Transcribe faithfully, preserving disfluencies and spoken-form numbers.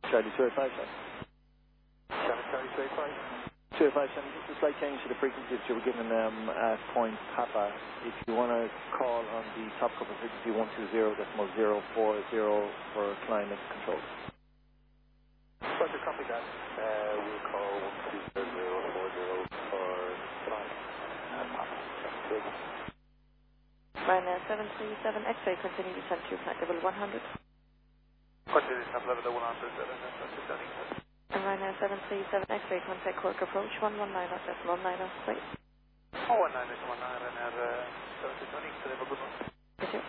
Charlie two eight five, sir. Charlie, Charlie two eight five. two eight five, sir. Just a slight change to the frequency that you were given um, at Point Papa. If you want to call on the top couple frequency one two zero decimal zero four zero for climate control. Roger, copy that. Uh, we'll call one two zero zero four zero for climate and Papa. Good. Ryanair seven three seven X-ray, continue to send to flight level one hundred. Continue to level one hundred, and And Ryanair seven three seven X-ray, contact Cork approach one one nine at decimal nine oh, please. one one nine is one nine, and uh, seven two seven, good one. Thank you.